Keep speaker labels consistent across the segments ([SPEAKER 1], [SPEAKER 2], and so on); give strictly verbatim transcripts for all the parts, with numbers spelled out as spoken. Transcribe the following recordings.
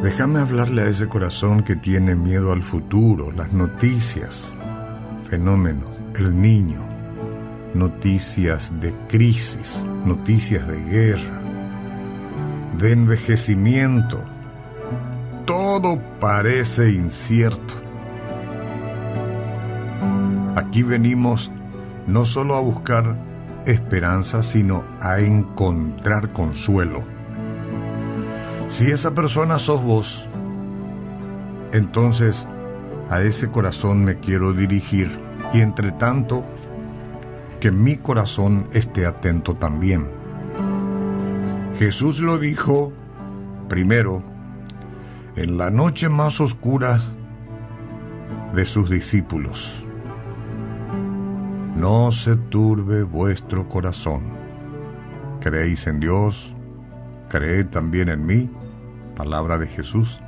[SPEAKER 1] Déjame hablarle a ese corazón que tiene miedo al futuro, las noticias, fenómeno, el niño, noticias de crisis, noticias de guerra, de envejecimiento. Todo parece incierto. Aquí venimos no solo a buscar esperanza, sino a encontrar consuelo. Si esa persona sos vos, entonces a ese corazón me quiero dirigir, y entre tanto, que mi corazón esté atento también. Jesús lo dijo primero en la noche más oscura de sus discípulos: no se turbe vuestro corazón. Creéis en Dios, creed también en mí. Palabra de Jesús.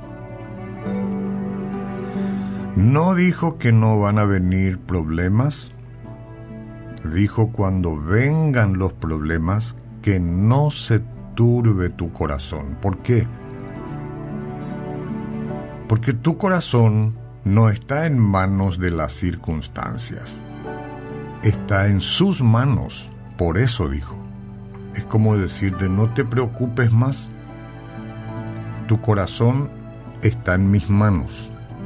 [SPEAKER 1] No dijo que no van a venir problemas. Dijo cuando vengan los problemas que no se turbe tu corazón. ¿Por qué? Porque tu corazón no está en manos de las circunstancias. Está en sus manos. Por eso dijo. Es como decirte, no te preocupes más. Tu corazón está en mis manos.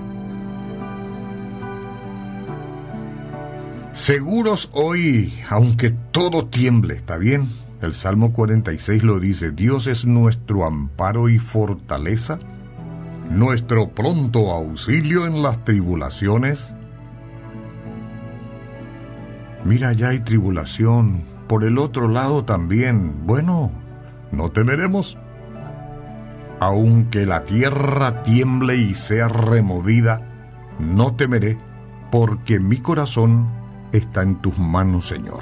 [SPEAKER 1] Seguros hoy, aunque todo tiemble, ¿está bien? El Salmo cuarenta y seis lo dice: Dios es nuestro amparo y fortaleza, nuestro pronto auxilio en las tribulaciones. Mira, ya hay tribulación, por el otro lado también. Bueno, no temeremos. Aunque la tierra tiemble y sea removida, no temeré, porque mi corazón está en tus manos, Señor.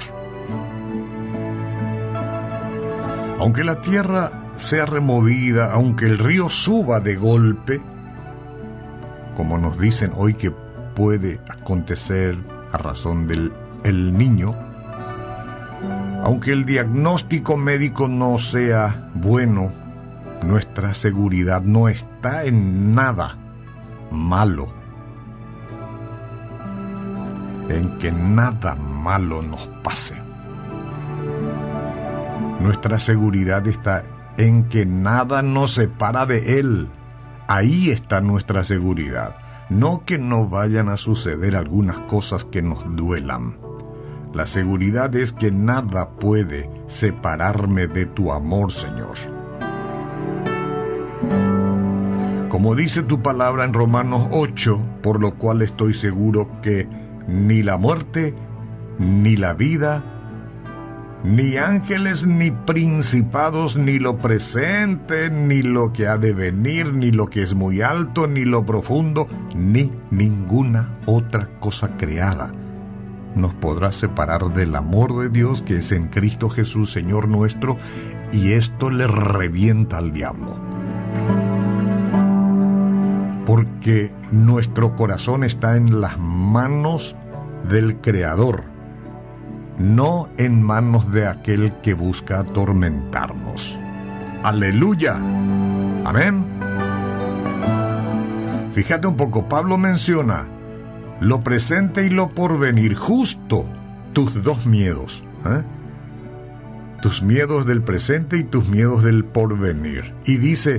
[SPEAKER 1] Aunque la tierra sea removida, aunque el río suba de golpe, como nos dicen hoy que puede acontecer a razón del el niño, aunque el diagnóstico médico no sea bueno, nuestra seguridad no está en nada malo, en que nada malo nos pase. Nuestra seguridad está en que nada nos separa de Él. Ahí está nuestra seguridad. No que no vayan a suceder algunas cosas que nos duelan. La seguridad es que nada puede separarme de tu amor, Señor. Como dice tu palabra en Romanos ocho, por lo cual estoy seguro que ni la muerte, ni la vida, ni ángeles, ni principados, ni lo presente, ni lo que ha de venir, ni lo que es muy alto, ni lo profundo, ni ninguna otra cosa creada nos podrá separar del amor de Dios que es en Cristo Jesús, Señor nuestro, y esto le revienta al diablo. Porque nuestro corazón está en las manos del Creador, no en manos de aquel que busca atormentarnos. ¡Aleluya! ¡Amén! Fíjate un poco, Pablo menciona lo presente y lo porvenir, justo tus dos miedos, ¿eh? Tus miedos del presente y tus miedos del porvenir. Y dice,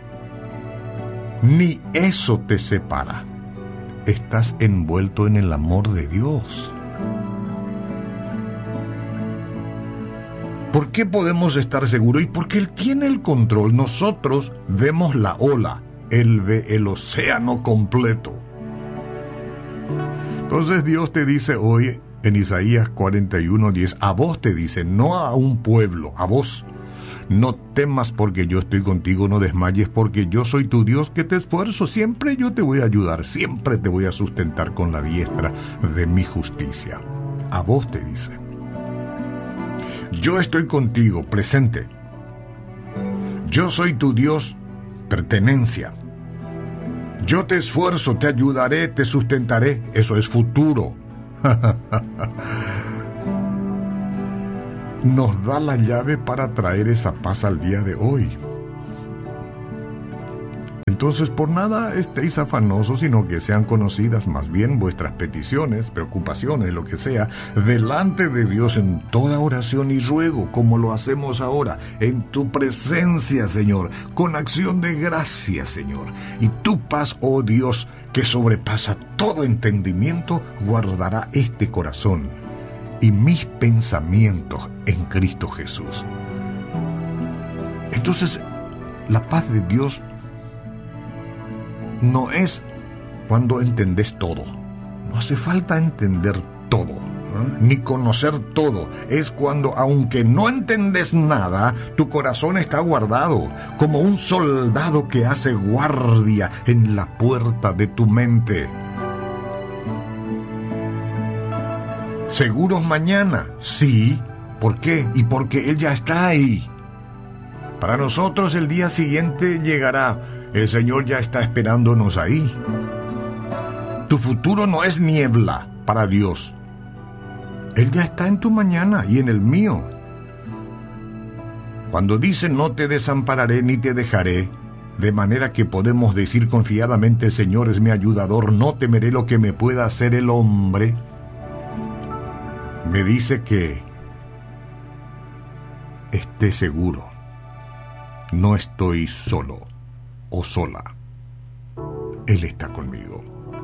[SPEAKER 1] ni eso te separa. Estás envuelto en el amor de Dios. ¿Por qué podemos estar seguros? Y porque Él tiene el control. Nosotros vemos la ola, Él ve el océano completo. Entonces Dios te dice hoy en Isaías cuarenta y uno diez, a vos te dice, no a un pueblo, a vos: no temas porque yo estoy contigo, no desmayes porque yo soy tu Dios que te esfuerzo, siempre yo te voy a ayudar, siempre te voy a sustentar con la diestra de mi justicia. A vos te dice, yo estoy contigo, presente. Yo soy tu Dios, pertenencia. Yo te esfuerzo, te ayudaré, te sustentaré. Eso es futuro. Nos da la llave para traer esa paz al día de hoy. Entonces, Entonces por nada estéis afanosos, sino que sean conocidas más bien vuestras peticiones, preocupaciones, lo que sea, delante de Dios en toda oración y ruego, como lo hacemos ahora, en tu presencia, Señor, con acción de gracias, Señor. Y tu paz, oh Dios, que sobrepasa todo entendimiento, guardará este corazón y mis pensamientos en Cristo Jesús. Entonces, la paz de Dios no es cuando entendés todo. No hace falta entender todo, ¿eh? Ni conocer todo. Es cuando, aunque no entendés nada, tu corazón está guardado, como un soldado que hace guardia en la puerta de tu mente. ¿Seguros mañana? Sí. ¿Por qué? Y porque Él ya está ahí. Para nosotros el día siguiente llegará. El Señor ya está esperándonos ahí. Tu futuro no es niebla para Dios. Él ya está en tu mañana y en el mío. Cuando dice no te desampararé ni te dejaré, de manera que podemos decir confiadamente, el Señor es mi ayudador, no temeré lo que me pueda hacer el hombre, me dice que esté seguro. No estoy solo o sola. Él está conmigo.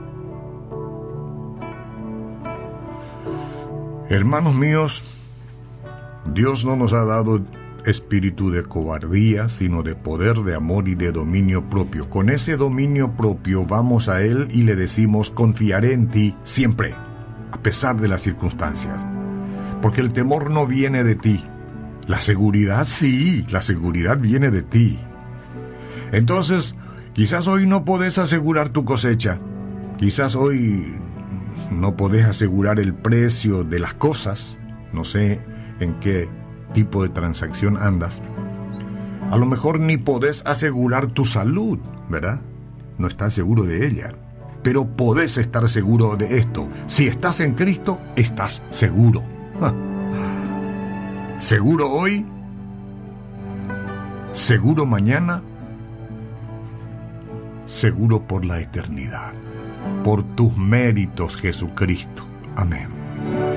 [SPEAKER 1] Hermanos míos, Dios no nos ha dado espíritu de cobardía, sino de poder, de amor y de dominio propio. Con ese dominio propio vamos a Él y le decimos, confiaré en ti siempre, a pesar de las circunstancias. Porque el temor no viene de ti. La seguridad sí, la seguridad viene de ti. Entonces, quizás hoy no podés asegurar tu cosecha. Quizás hoy no podés asegurar el precio de las cosas. No sé en qué tipo de transacción andas. A lo mejor ni podés asegurar tu salud, ¿verdad? No estás seguro de ella. Pero podés estar seguro de esto. Si estás en Cristo, estás seguro. ¿Seguro hoy? ¿Seguro mañana? Seguro por la eternidad. Por tus méritos, Jesucristo. Amén.